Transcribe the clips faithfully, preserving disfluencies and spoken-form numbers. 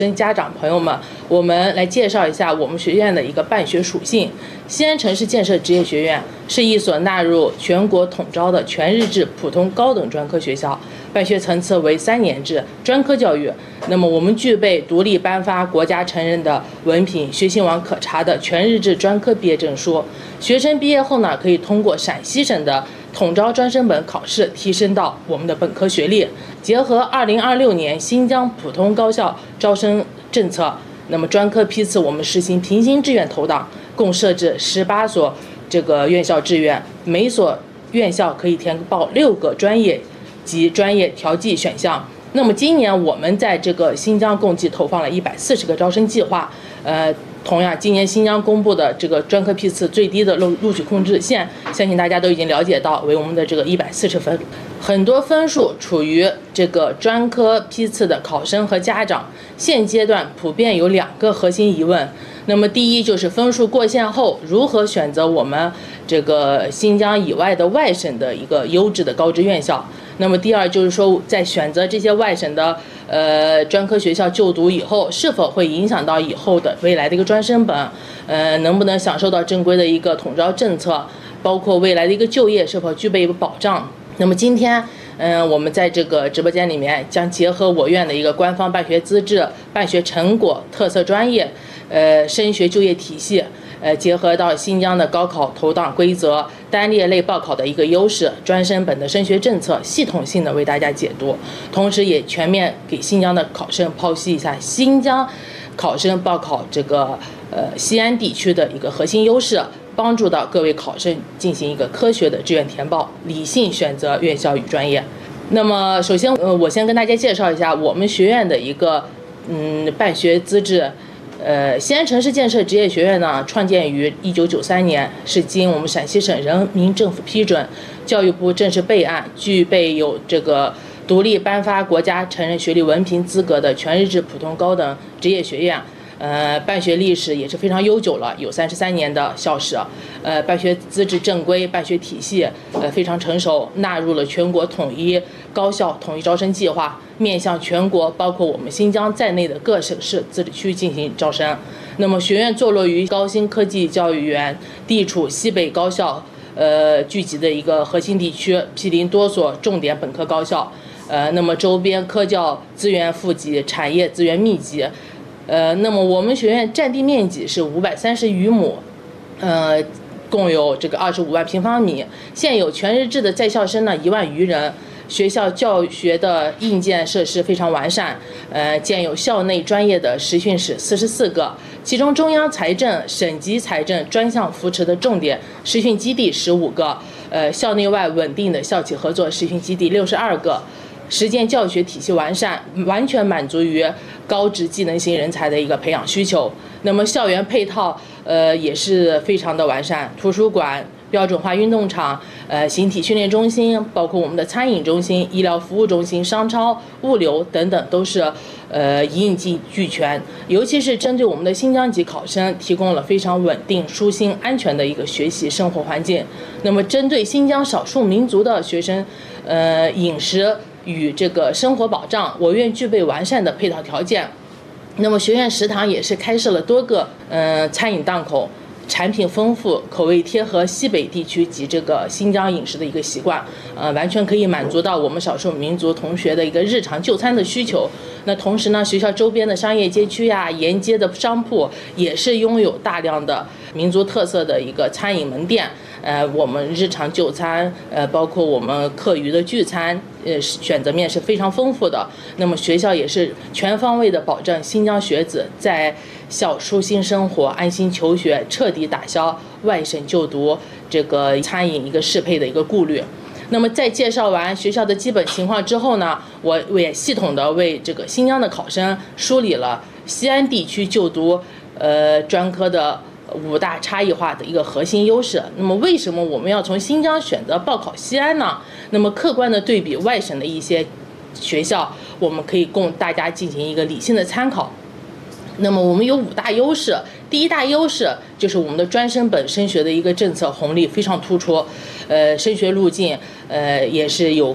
跟家长朋友们，我们来介绍一下我们学院的一个办学属性。西安城市建设职业学院是一所纳入全国统招的全日制普通高等专科学校，办学层次为三年制专科教育。那么我们具备独立颁发国家承认的文凭、学信网可查的全日制专科毕业证书。学生毕业后呢，可以通过陕西省的统招专升本考试提升到我们的本科学历。结合二零二六年新疆普通高校招生政策，那么专科批次我们实行平行志愿投档，共设置十八所这个院校志愿，每所院校可以填报六个专业及专业调剂选项。那么今年我们在这个新疆共计投放了一百四十个招生计划，呃。同样，今年新疆公布的这个专科批次最低的录录取控制线，相信大家都已经了解到，为我们的这个一百四十分。很多分数处于这个专科批次的考生和家长，现阶段普遍有两个核心疑问。那么第一就是分数过线后，如何选择我们这个新疆以外的外省的一个优质的高职院校？那么第二就是说，在选择这些外省的呃专科学校就读以后，是否会影响到以后的未来的一个专升本？呃，能不能享受到正规的一个统招政策？包括未来的一个就业是否具备一个保障？那么今天，嗯、呃，我们在这个直播间里面将结合我院的一个官方办学资质、办学成果、特色专业，呃，升学就业体系。呃，结合到新疆的高考投档规则、单列类报考的一个优势、专升本的升学政策，系统性的为大家解读，同时也全面给新疆的考生剖析一下新疆考生报考这个呃西安地区的一个核心优势，帮助到各位考生进行一个科学的志愿填报，理性选择院校与专业。那么，首先呃，我先跟大家介绍一下我们学院的一个嗯办学资质。呃，西安城市建设职业学院呢，创建于一九九三年，是经我们陕西省人民政府批准，教育部正式备案，具备有这个独立颁发国家承认学历文凭资格的全日制普通高等职业学院。呃，办学历史也是非常悠久了，有三十三年的校史。呃，办学资质正规，办学体系呃非常成熟，纳入了全国统一高校统一招生计划，面向全国包括我们新疆在内的各省市自治区进行招生。那么学院坐落于高新科技教育园，地处西北高校呃聚集的一个核心地区，毗邻多所重点本科高校。呃，那么周边科教资源富集，产业资源密集。呃，那么我们学院占地面积是五百三十余亩，呃，共有这个二十五万平方米，现有全日制的在校生呢一万余人。学校教学的硬件设施非常完善，呃，建有校内专业的实训室四十四个，其中中央财政、省级财政专项扶持的重点实训基地十五个，呃，校内外稳定的校企合作实训基地六十二个。实践教学体系完善，完全满足于高职技能型人才的一个培养需求。那么校园配套呃也是非常的完善，图书馆、标准化运动场、呃形体训练中心，包括我们的餐饮中心、医疗服务中心、商超、物流等等，都是呃一应俱俱全。尤其是针对我们的新疆籍考生，提供了非常稳定、舒心、安全的一个学习生活环境。那么针对新疆少数民族的学生，呃饮食与这个生活保障，我院具备完善的配套条件。那么学院食堂也是开设了多个呃餐饮档口，产品丰富，口味贴合西北地区及这个新疆饮食的一个习惯，呃，完全可以满足到我们少数民族同学的一个日常就餐的需求。那同时呢，学校周边的商业街区呀、沿街的商铺也是拥有大量的民族特色的一个餐饮门店。呃，我们日常就餐，呃，包括我们课余的聚餐，呃，选择面是非常丰富的。那么学校也是全方位的保证新疆学子在校舒心生活、安心求学，彻底打消外省就读这个餐饮一个适配的一个顾虑。那么在介绍完学校的基本情况之后呢，我也系统的为这个新疆的考生梳理了西安地区就读呃专科的五大差异化的一个核心优势。那么为什么我们要从新疆选择报考西安呢？那么客观的对比外省的一些学校，我们可以供大家进行一个理性的参考。那么我们有五大优势，第一大优势就是我们的专升本升学的一个政策红利非常突出，呃，升学路径呃也是有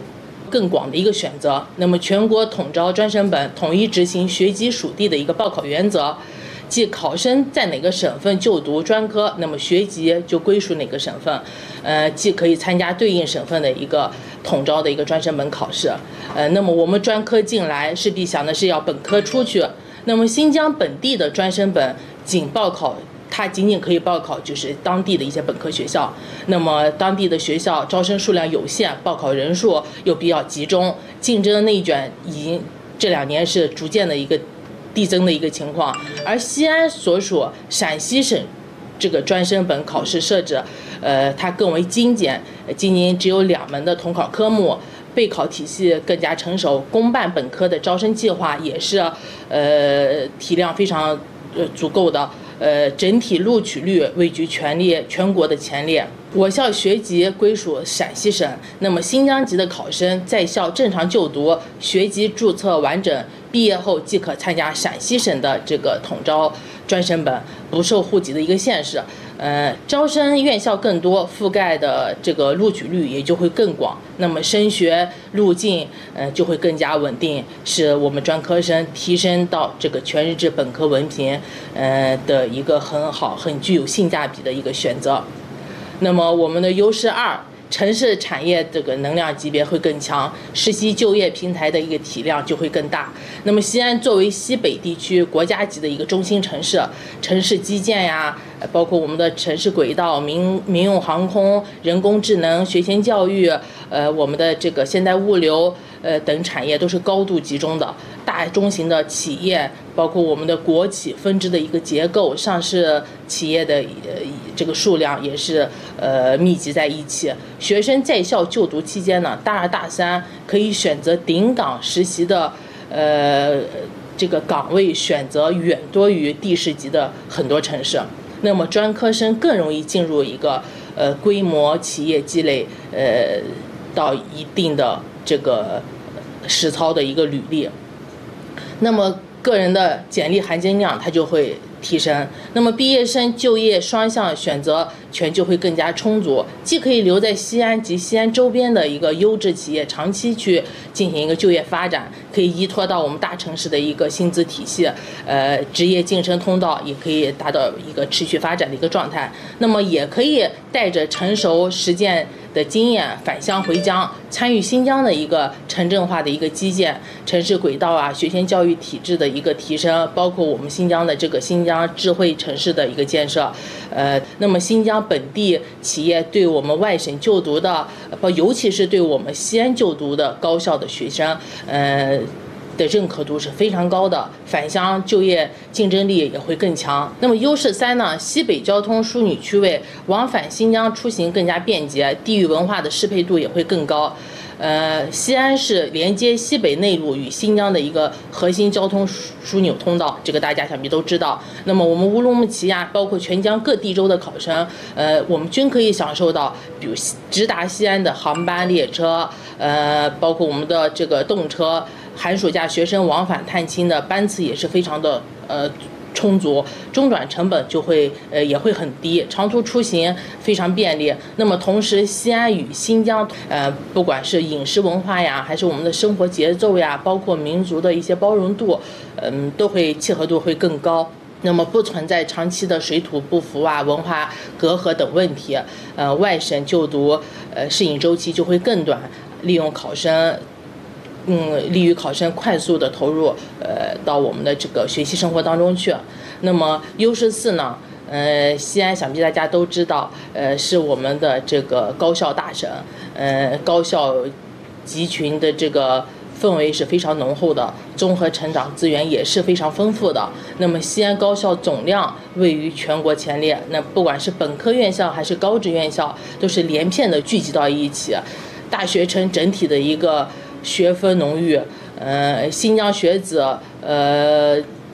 更广的一个选择。那么全国统招专升本统一执行学籍属地的一个报考原则，即考生在哪个省份就读专科，那么学籍就归属哪个省份，呃，既可以参加对应省份的一个统招的一个专升本考试。呃，那么我们专科进来势必想的是要本科出去，那么新疆本地的专升本仅报考。它仅仅可以报考就是当地的一些本科学校，那么当地的学校招生数量有限，报考人数又比较集中，竞争内卷已经这两年是逐渐的一个递增的一个情况。而西安所属陕西省这个专升本考试设置，呃，它更为精简，今年只有两门的统考科目，备考体系更加成熟，公办本科的招生计划也是呃体量非常呃足够的。呃，整体录取率位居全列全国的前列。我校学籍归属陕西省，那么新疆籍的考生在校正常就读，学籍注册完整，毕业后即可参加陕西省的这个统招专升本，不受户籍的一个限制。呃，招生院校更多，覆盖的这个录取率也就会更广，那么升学路径呃就会更加稳定，是我们专科生提升到这个全日制本科文凭呃的一个很好、很具有性价比的一个选择。那么我们的优势二，城市产业这个能量级别会更强，实习就业平台的一个体量就会更大。那么西安作为西北地区国家级的一个中心城市，城市基建呀，包括我们的城市轨道、民民用航空、人工智能、学前教育，呃，我们的这个现代物流，呃等产业都是高度集中的。大中型的企业，包括我们的国企分支的一个结构，上市企业的呃这个数量也是呃密集在一起。学生在校就读期间呢，大二大三可以选择顶岗实习的呃这个岗位，选择远多于地市级的很多城市。那么专科生更容易进入一个呃规模企业积累呃到一定的这个实操的一个履历。那么个人的简历含金量它就会提升，那么毕业生就业双向选择权就会更加充足，既可以留在西安及西安周边的一个优质企业长期去进行一个就业发展，可以依托到我们大城市的一个薪资体系，呃，职业晋升通道也可以达到一个持续发展的一个状态。那么也可以带着成熟实践的经验返乡回疆，参与新疆的一个城镇化的一个基建、城市轨道啊、学前教育体制的一个提升，包括我们新疆的这个新疆智慧城市的一个建设。呃，那么新疆本地企业对我们外省就读的，呃，尤其是对我们西安就读的高校的学生，呃。的认可度是非常高的，返乡就业竞争力也会更强。那么优势三呢？西北交通枢纽区位，往返新疆出行更加便捷，地域文化的适配度也会更高。呃，西安是连接西北内陆与新疆的一个核心交通枢纽通道，这个大家想必都知道。那么我们乌鲁木齐呀，包括全疆各地州的考生，呃，我们均可以享受到，比如直达西安的航班列车，呃，包括我们的这个动车。寒暑假学生往返探亲的班次也是非常的呃充足，中转成本就会呃也会很低，长途出行非常便利。那么同时，西安与新疆呃不管是饮食文化呀，还是我们的生活节奏呀，包括民族的一些包容度，嗯，都会契合度会更高。那么不存在长期的水土不服啊、文化隔阂等问题。呃，外省就读呃适应周期就会更短，利用考生。嗯，利于考生快速的投入，呃，到我们的这个学习生活当中去。那么优势四呢？呃，西安想必大家都知道，呃，是我们的这个高校大省，呃，高校集群的这个氛围是非常浓厚的，综合成长资源也是非常丰富的。那么西安高校总量位于全国前列，那不管是本科院校还是高职院校，都是连片的聚集到一起，大学城整体的一个学风浓郁，呃，新疆学子，呃，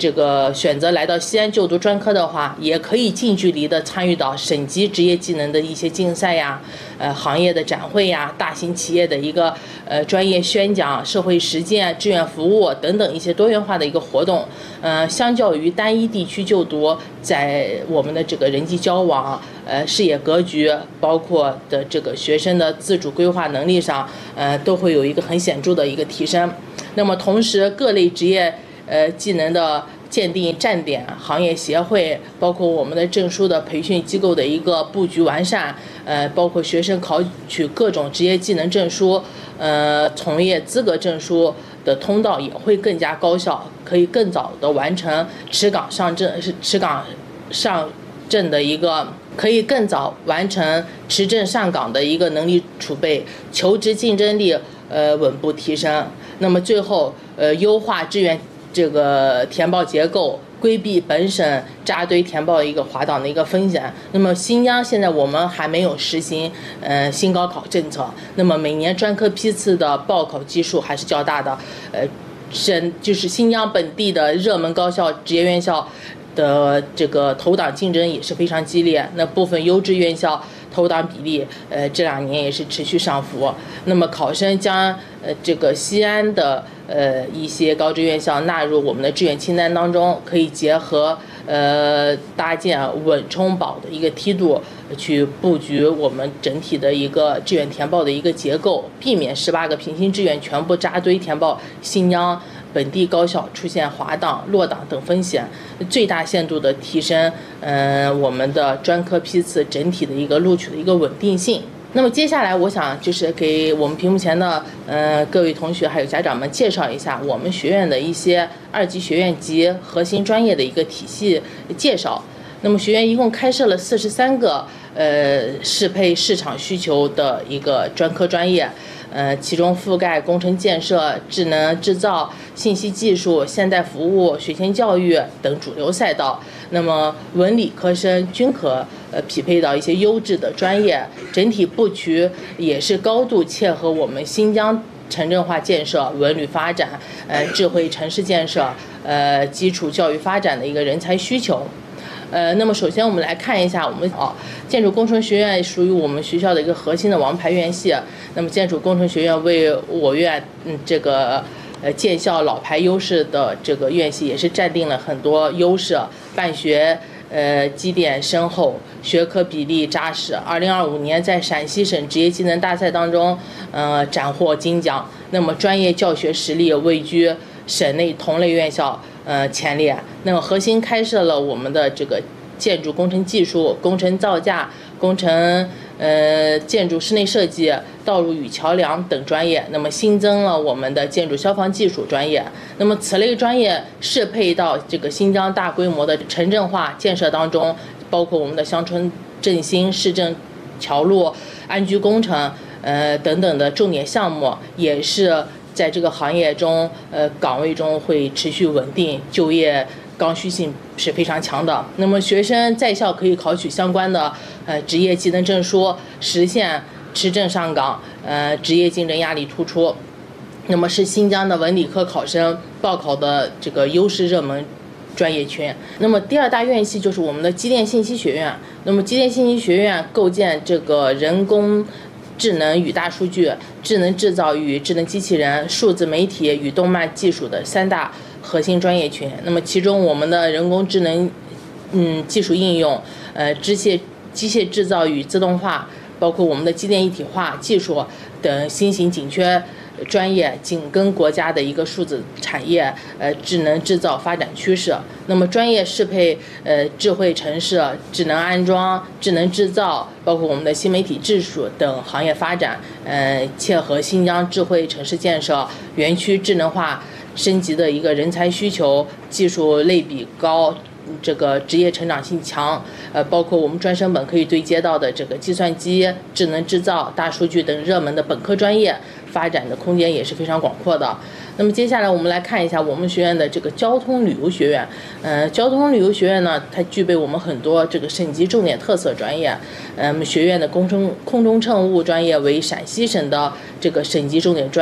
这个选择来到西安就读专科的话，也可以近距离的参与到省级职业技能的一些竞赛呀，呃，行业的展会呀，大型企业的一个呃专业宣讲、社会实践、志愿服务等等一些多元化的一个活动。呃，相较于单一地区就读，在我们的这个人际交往、呃视野格局，包括的这个学生的自主规划能力上，呃，都会有一个很显著的一个提升。那么同时，各类职业呃技能的鉴定站点、行业协会，包括我们的证书的培训机构的一个布局完善，呃，包括学生考取各种职业技能证书、呃从业资格证书的通道也会更加高效，可以更早的完成持岗上证是持岗上证的一个，可以更早完成持证上岗的一个能力储备，求职竞争力呃稳步提升。那么最后呃优化志愿这个填报结构，规避本省扎堆填报一个滑档的一个风险。那么新疆现在我们还没有实行呃新高考政策，那么每年专科批次的报考基数还是较大的，呃省就是新疆本地的热门高校、职业院校的这个投档竞争也是非常激烈，那部分优质院校投档比例，呃，这两年也是持续上浮。那么考生将呃这个西安的呃一些高职院校纳入我们的志愿清单当中，可以结合呃搭建稳冲保的一个梯度，去布局我们整体的一个志愿填报的一个结构，避免十八个平行志愿全部扎堆填报新疆本地高校出现滑档、落档等风险，最大限度的提升嗯、呃、我们的专科批次整体的一个录取的一个稳定性。那么接下来我想就是给我们屏幕前的呃各位同学还有家长们介绍一下我们学院的一些二级学院及核心专业的一个体系介绍。那么学院一共开设了四十三个呃适配市场需求的一个专科专业，呃，其中覆盖工程建设、智能制造、信息技术、现代服务、学前教育等主流赛道。那么文理科生均可呃匹配到一些优质的专业，整体布局也是高度切合我们新疆城镇化建设、文旅发展、呃智慧城市建设、呃基础教育发展的一个人才需求。呃，那么首先我们来看一下我们哦，建筑工程学院属于我们学校的一个核心的王牌院系。那么建筑工程学院为我院嗯这个呃建校老牌优势的这个院系，也是占定了很多优势，办学呃积淀深厚，学科比例扎实。二零二五年在陕西省职业技能大赛当中，呃斩获金奖。那么专业教学实力位居省内同类院校呃前列。那么核心开设了我们的这个建筑工程技术、工程造价、工程呃建筑室内设计、道路与桥梁等专业。那么新增了我们的建筑消防技术专业。那么此类专业适配到这个新疆大规模的城镇化建设当中，包括我们的乡村振兴、市政桥路、安居工程呃等等的重点项目，也是在这个行业中呃岗位中会持续稳定，就业刚需性是非常强的。那么学生在校可以考取相关的呃职业技能证书，实现持证上岗，呃职业竞争压力突出。那么是新疆的文理科考生报考的这个优势热门专业群。那么第二大院系就是我们的机电信息学院。那么机电信息学院构建这个人工智能与大数据、智能制造与智能机器人、数字媒体与动漫技术的三大核心专业群。那么其中我们的人工智能嗯技术应用、呃机械机械制造与自动化，包括我们的机电一体化技术等新型紧缺专业，紧跟国家的一个数字产业、呃智能制造发展趋势。那么专业适配呃智慧城市、智能安装、智能制造，包括我们的新媒体技术等行业发展，呃切合新疆智慧城市建设、园区智能化升级的一个人才需求，技术类比高，这个职业成长性强，呃，包括我们专升本可以对接到的这个计算机、智能制造、大数据等热门的本科专业，发展的空间也是非常广阔的。那么接下来我们来看一下我们学院的这个交通旅游学院。呃，交通旅游学院呢，它具备我们很多这个省级重点特色专业。嗯，学院的空中空中乘务专业为陕西省的这个省级重点专业，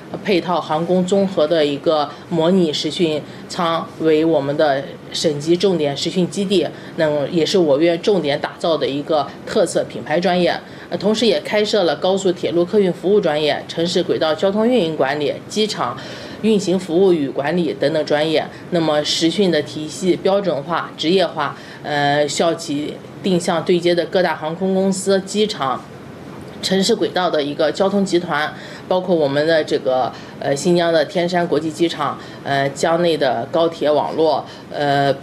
配套航空综合的一个模拟实训舱为我们的省级重点实训基地，那么也是我院重点打造的一个特色品牌专业。呃，同时也开设了高速铁路客运服务专业、城市轨道交通运营管理、机场运行服务与管理等等专业。那么实训的体系标准化、职业化，呃，校企定向对接的各大航空公司、机场、城市轨道的一个交通集团，包括我们的这个呃新疆的天山国际机场，呃江内的高铁网络，呃